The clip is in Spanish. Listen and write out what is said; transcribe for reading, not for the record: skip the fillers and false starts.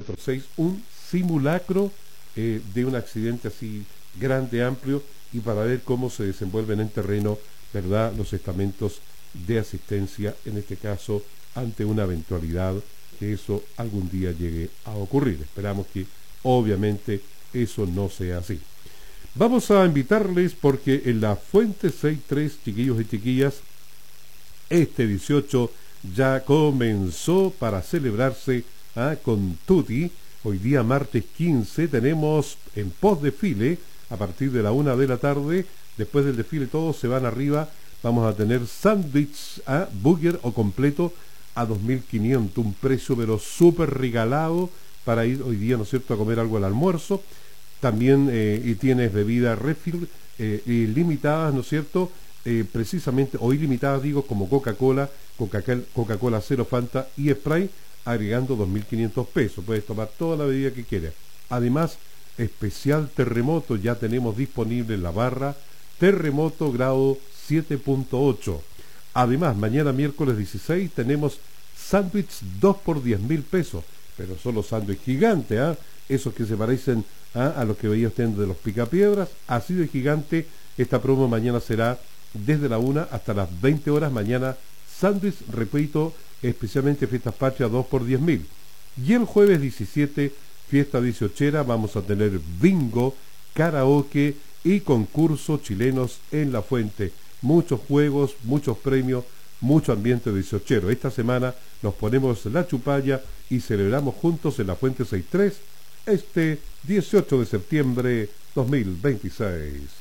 6, un simulacro de un accidente así grande, amplio, y para ver cómo se desenvuelven en terreno, ¿verdad?, los estamentos de asistencia, en este caso, ante una eventualidad que eso algún día llegue a ocurrir. Esperamos que, obviamente, eso no sea así. Vamos a invitarles porque en la Fuente 6-3, chiquillos y chiquillas, este 18 ya comenzó para celebrarse con Tutti. Hoy día martes 15 tenemos en post desfile a partir de la 1 de la tarde. Después del desfile todos se van arriba. Vamos a tener sándwich burger o completo a 2.500, un precio pero súper regalado para ir hoy día, ¿no es cierto?, a comer algo al almuerzo. También y tienes bebidas refill limitadas, ¿no es cierto?, precisamente, o ilimitadas digo, como Coca-Cola, Coca-Cola Cero, Fanta y Sprite, agregando 2.500 pesos. Puedes tomar toda la bebida que quieras. Además, especial terremoto, ya tenemos disponible en la barra, terremoto grado 7.8. Además, mañana miércoles 16 tenemos sándwich 2 por 10.000 pesos, pero son los sándwiches gigantes, esos que se parecen a los que veía usted de los picapiedras, así de gigante. Esta promo mañana será desde la 1 hasta las 20 horas. Mañana sándwich, repito, especialmente fiestas patrias 2 por 10.000. Y el jueves 17, fiesta 18, vamos a tener bingo, karaoke y concurso chilenos en La Fuente. Muchos juegos, muchos premios, mucho ambiente 18. Esta semana nos ponemos la chupalla y celebramos juntos en La Fuente 6-3 este 18 de septiembre 2026.